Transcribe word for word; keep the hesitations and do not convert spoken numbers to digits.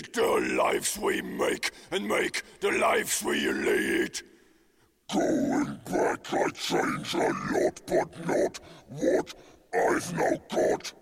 the lives we make and make the lives we lead. Going back I change a lot, but not what I've now got.